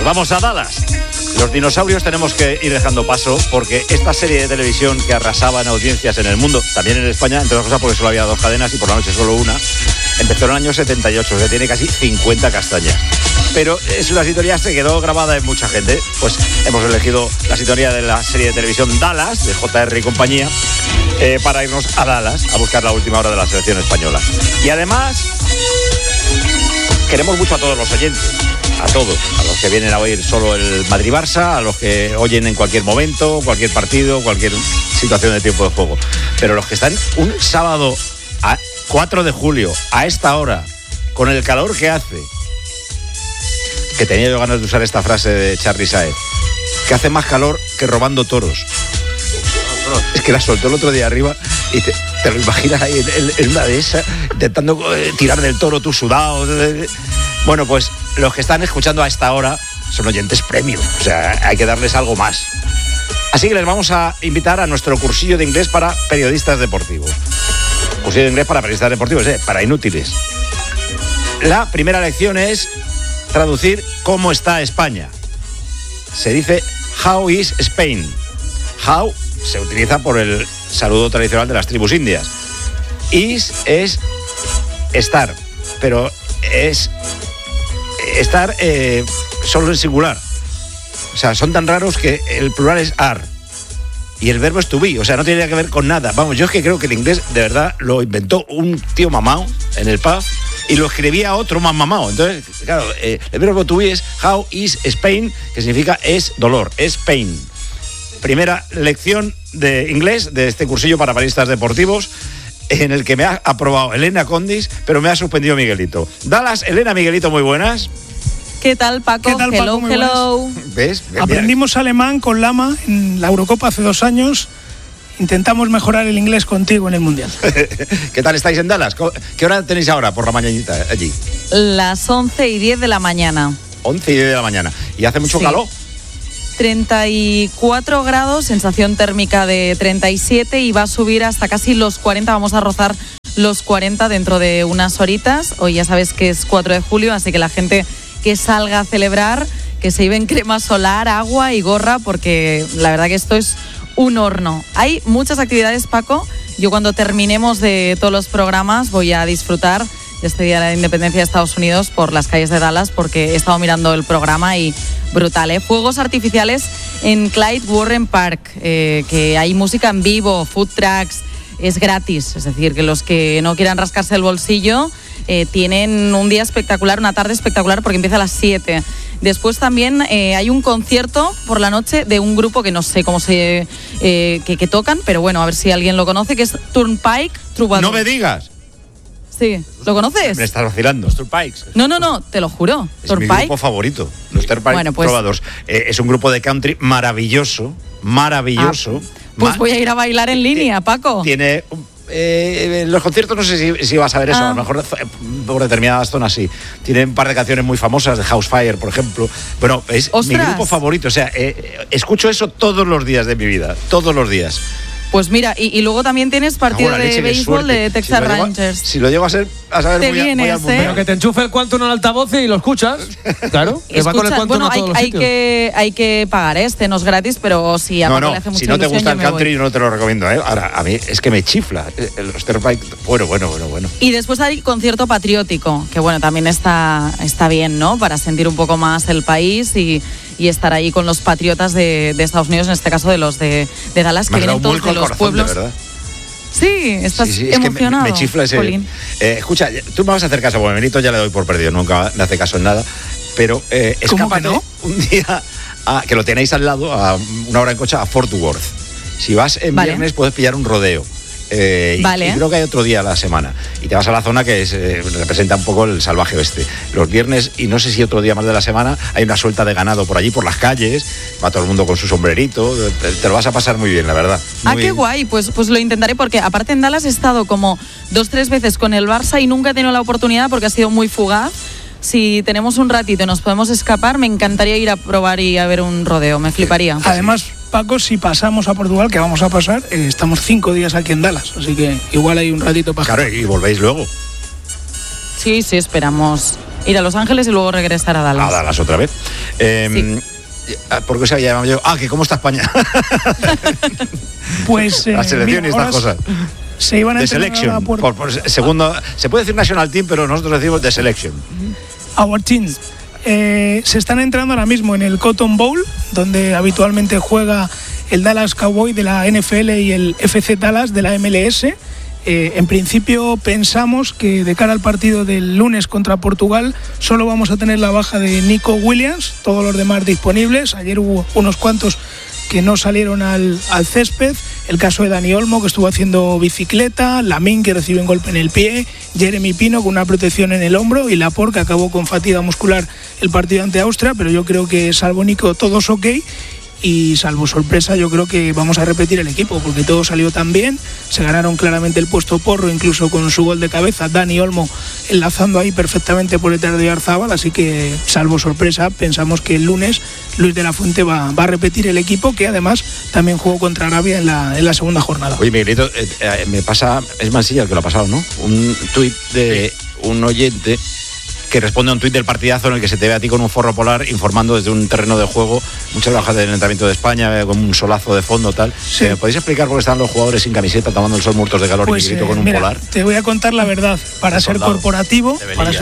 Nos vamos a Dallas. Los dinosaurios tenemos que ir dejando paso porque esta serie de televisión que arrasaba en audiencias en el mundo, también en España, entre otras cosas porque solo había 2 cadenas y por la noche solo una, empezó en el año 78, o sea, tiene casi 50 castañas. Pero es una sintonía que se quedó grabada en mucha gente. Pues hemos elegido la sintonía de la serie de televisión Dallas, de J.R. y compañía, para irnos a Dallas a buscar la última hora de la selección española. Y además, queremos mucho a todos los oyentes. A todos, a los que vienen a oír solo el Madrid-Barça, a los que oyen en cualquier momento, cualquier partido, cualquier situación de tiempo de juego. Pero los que están un sábado a 4 de julio, a esta hora, con el calor que hace, que tenía yo ganas de usar esta frase de Charly Saez, que hace más calor que robando toros. Es que la soltó el otro día arriba y te lo imaginas ahí en una de esas, intentando tirar del toro tú sudado. Bueno, pues los que están escuchando a esta hora son oyentes premium, o sea, hay que darles algo más. Así que les vamos a invitar a nuestro cursillo de inglés para periodistas deportivos. Cursillo de inglés para periodistas deportivos, para inútiles. La primera lección es traducir cómo está España. Se dice how is Spain. How se utiliza por el saludo tradicional de las tribus indias. Is es estar, pero es estar solo en singular. O sea, son tan raros que el plural es are y el verbo es to be, o sea, no tiene que ver con nada. Vamos, yo es que creo que el inglés de verdad lo inventó un tío mamao en el pub y lo escribía otro más mamao. Entonces, claro, el verbo to be es how is Spain, que significa es dolor, es pain. Primera lección de inglés de este cursillo para periodistas deportivos, en el que me ha aprobado Elena Condis, pero me ha suspendido Miguelito. Dallas, Elena, Miguelito, muy buenas. ¿Qué tal, Paco? ¿Qué tal, hello, Paco? hello. ¿Ves? Aprendimos alemán con Lama en la Eurocopa hace 2 años. Intentamos mejorar el inglés contigo en el Mundial. ¿Qué tal estáis en Dallas? ¿Qué hora tenéis ahora por la mañanita allí? Las 11:10 de la mañana. 11:10 de la mañana. ¿Y hace mucho calor? 34 grados, sensación térmica de 37 y va a subir hasta casi los 40. Vamos a rozar los 40 dentro de unas horitas. Hoy ya sabes que es 4 de julio, así que la gente que salga a celebrar, que se lleven crema solar, agua y gorra, porque la verdad que esto es un horno. Hay muchas actividades, Paco. Yo cuando terminemos de todos los programas voy a disfrutar de este Día de la Independencia de Estados Unidos por las calles de Dallas, porque he estado mirando el programa y brutal, ¿eh? Fuegos artificiales en Clyde Warren Park, que hay música en vivo, food trucks, es gratis, es decir, que los que no quieran rascarse el bolsillo tienen un día espectacular, una tarde espectacular, porque empieza a las 7. Después también hay un concierto por la noche de un grupo que no sé cómo que tocan, pero bueno, a ver si alguien lo conoce, que es Turnpike Troubadour. ¡No me digas! Sí, ¿lo conoces? Me estás vacilando. Los Turnpikes. No, te lo juro. Es Turnpike. mi grupo favorito, los Turnpike Bueno, pues, Troubadours. Es un grupo de country maravilloso. Pues voy a ir a bailar en línea, Paco. Tiene los conciertos, no sé si vas a ver eso, a lo mejor por determinadas zonas sí. Tienen un par de canciones muy famosas, de Housefire, por ejemplo. Bueno, es mi grupo favorito, o sea, escucho eso todos los días de mi vida, todos los días. Pues mira, y luego también tienes partido de béisbol de Texas Rangers. Si lo llego a saber muy al Pero que te enchufe el Quantum en el altavoz y lo escuchas. Claro, que va con el Quantum a todos los sitios. Hay que pagar, no es gratis, pero si a Paco le hace mucha si no te gusta el country, voy. no te lo recomiendo, ¿eh? Ahora, a mí es que me chifla los Turnpike. Bueno. Y después hay concierto patriótico, que bueno, también está bien, ¿no? Para sentir un poco más el país y estar ahí con los patriotas de Estados Unidos, en este caso de los de Dallas, que vienen todos de los pueblos. De verdad. Sí, estás emocionado. Es que me chifla ese. Escucha, tú me vas a hacer caso, porque Benito ya le doy por perdido, nunca me hace caso en nada. Pero escápate un día, que lo tenéis al lado, a 1 hora en coche, a Fort Worth. Si vas en viernes, puedes pillar un rodeo. Y creo que hay otro día a la semana. Y te vas a la zona que representa un poco el salvaje oeste. Los viernes, y no sé si otro día más de la semana, hay una suelta de ganado por allí, por las calles. Va todo el mundo con su sombrerito. Te lo vas a pasar muy bien, la verdad. Qué guay. Pues lo intentaré, porque aparte en Dallas he estado como 2-3 veces con el Barça y nunca he tenido la oportunidad porque ha sido muy fugaz. Si tenemos un ratito y nos podemos escapar, me encantaría ir a probar y a ver un rodeo. Me fliparía. Además, Paco, si pasamos a Portugal, que vamos a pasar, estamos 5 días aquí en Dallas, así que igual hay un ratito para... Claro, y volvéis luego. Sí, esperamos ir a Los Ángeles y luego regresar a Dallas. A Dallas otra vez. Sí. ¿Por qué se había llamado yo? Que ¿cómo está España? Pues La selección mira, y estas cosas. Se iban a The entrenar Selection. por Segundo, se puede decir National Team, pero nosotros decimos The Selection. Our Team. Se están entrenando ahora mismo en el Cotton Bowl, donde habitualmente juega el Dallas Cowboy de la NFL y el FC Dallas de la MLS. En principio pensamos que de cara al partido del lunes contra Portugal solo vamos a tener la baja de Nico Williams, todos los demás disponibles. Ayer hubo unos cuantos que no salieron al césped. El caso de Dani Olmo, que estuvo haciendo bicicleta, Lamine, que recibe un golpe en el pie, Jeremy Pino con una protección en el hombro y Laporte, que acabó con fatiga muscular el partido ante Austria, pero yo creo que salvo Nico todos ok. Y salvo sorpresa, yo creo que vamos a repetir el equipo, porque todo salió tan bien. Se ganaron claramente el puesto Porro, incluso con su gol de cabeza, Dani Olmo enlazando ahí perfectamente por detrás de Oyarzábal. Así que, salvo sorpresa, pensamos que el lunes Luis de la Fuente va a repetir el equipo, que además también jugó contra Arabia en la segunda jornada. Oye, Miguelito, me pasa, es Mansilla el que lo ha pasado, ¿no? Un tuit de un oyente que responde a un tuit del partidazo en el que se te ve a ti con un forro polar informando desde un terreno de juego, muchas bajas del Ayuntamiento de España, con un solazo de fondo, tal. Sí. ¿Me podéis explicar por qué están los jugadores sin camiseta tomando el sol muertos de calor, Pues, y Miguelito con un mira, polar? te voy a contar la verdad. Para ser corporativo,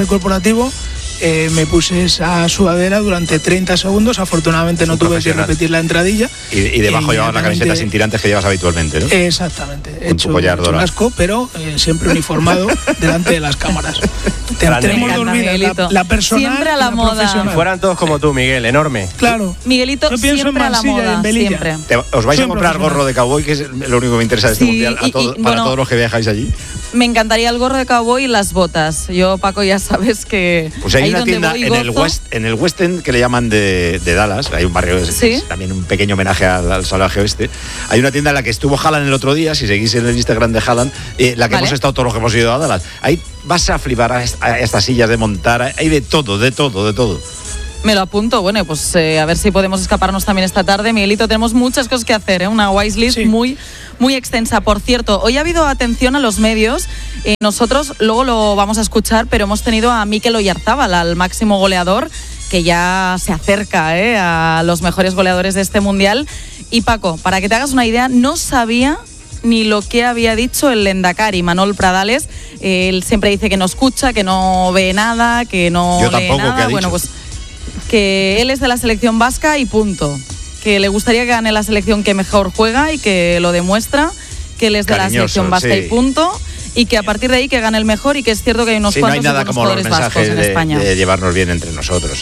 me puse esa sudadera durante 30 segundos. Afortunadamente no tuve que repetir la entradilla. Y debajo llevabas la camiseta sin tirantes que llevas habitualmente, ¿no? Exactamente. He hecho collar dorado. un asco, pero siempre uniformado delante de las cámaras. Tenemos dos vidas, la personal siempre a la y moda. profesional. Fueran todos como tú, Miguel, enorme. Claro. Miguelito, Yo pienso siempre en a la Mansilla y moda, en Velilla. siempre. ¿Os vais Soy a comprar profesional. gorro de cowboy, que es lo único que me interesa de este Sí, mundial, para bueno, todos los que viajáis allí? Me encantaría el gorro de cowboy y las botas. Yo, Paco, ya sabes que Pues hay ahí una donde tienda voy, en el West End, que le llaman de Dallas. Hay un barrio ¿Sí? que es también un pequeño homenaje al salvaje oeste. Hay una tienda en la que estuvo Haaland el otro día, si seguís en el Instagram de Haaland, la que Vale. hemos estado todos los que hemos ido a Dallas. Ahí vas a flipar a estas sillas de montar, hay de todo. Me lo apunto. Bueno, pues a ver si podemos escaparnos también esta tarde. Miguelito, tenemos muchas cosas que hacer, una wishlist Sí. muy extensa. Por cierto, hoy ha habido atención a los medios. Nosotros luego lo vamos a escuchar, pero hemos tenido a Mikel Oyarzábal, al máximo goleador, que ya se acerca a los mejores goleadores de este mundial. Y Paco, para que te hagas una idea, no sabía ni lo que había dicho el Lendakari, Manol Pradales. Él siempre dice que no escucha, que no ve nada, que no Yo lee tampoco, nada. ¿qué ha Bueno, dicho? pues que él es de la selección vasca y punto. Que le gustaría que gane la selección que mejor juega y que lo demuestra, que él es de la Cariñoso, selección vasca sí. y punto. Y que a partir de ahí que gane el mejor, y que es cierto que hay unos Sí, no hay cuantos nada buenos como los jugadores vascos mensajes en España. de llevarnos bien entre nosotros.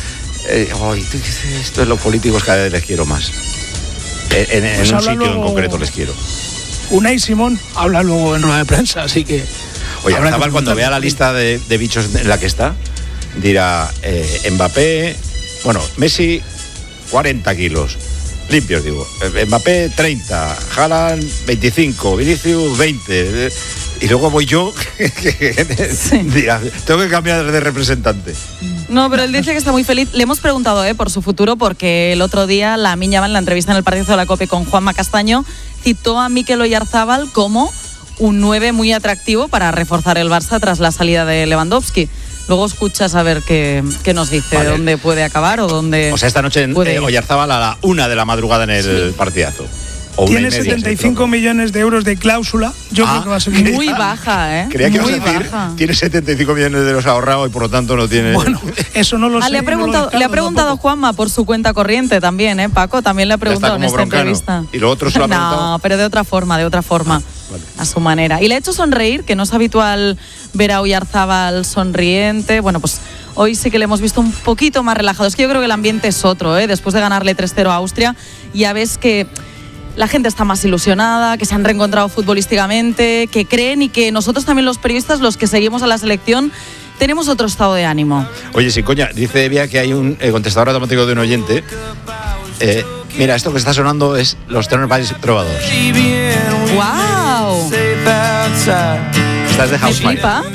Esto es los políticos, cada vez les quiero más. En Pues un habla sitio en luego concreto les quiero. Unai Simón habla luego en rueda de prensa, así que... Oye, habrá que Zabal, cuando preguntarle. vea la lista de bichos en la que está, dirá Mbappé, bueno, Messi 40 kilos, limpios digo, Mbappé 30, Haaland 25, Vinicius 20, y luego voy yo, dirá, tengo que cambiar de representante. No, pero él dice que está muy feliz. Le hemos preguntado por su futuro, porque el otro día la Miña, en la entrevista en el partido de la COPE con Juanma Castaño, citó a Mikel Oyarzábal como un 9 muy atractivo para reforzar el Barça tras la salida de Lewandowski. Luego escuchas a ver qué nos dice, Vale. dónde puede acabar o dónde... O sea, esta noche puede ir. Oyarzábal a la 1 de la madrugada en el partidazo. O Tiene 1:30, 75 millones de euros de cláusula. Yo creo que va a ser Muy baja, ¿eh? Creía que muy ibas a decir, baja. tiene 75 millones de euros ahorrados y por lo tanto no tiene... Bueno, eso no lo sé. Le ha no lo preguntado, descarto tampoco. Juanma por su cuenta corriente también, Paco, también le ha preguntado en como esta broncano. entrevista. Y lo otro se lo ha preguntado. No, pero de otra forma, Vale. a su manera. Y le ha hecho sonreír, que no es habitual ver a Oyarzábal sonriente. Bueno, pues hoy sí que le hemos visto un poquito más relajado. Es que yo creo que el ambiente es otro, después de ganarle 3-0 a Austria, ya ves que la gente está más ilusionada, que se han reencontrado futbolísticamente, que creen, y que nosotros también, los periodistas, los que seguimos a la selección, tenemos otro estado de ánimo. Oye, sí, coña, dice Evia que hay un contestador automático de un oyente. Mira, esto que está sonando es los Tenor Boys Trovadors. ¡Wow! Estás de Me House Party. flipa.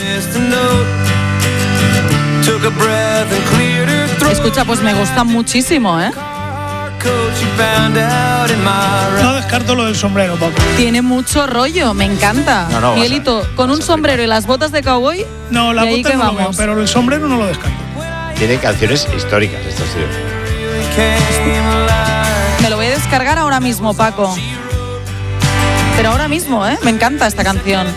Escucha, pues me gusta muchísimo, No descarto lo del sombrero, Paco. Tiene mucho rollo, me encanta. No, Miguelito, con un sombrero y las botas de cowboy. No, la y ahí bota que no lo veo, vamos. pero el sombrero no lo descarto. Tiene canciones históricas estos tíos. Me lo voy a descargar ahora mismo, Paco. Pero ahora mismo, me encanta esta canción.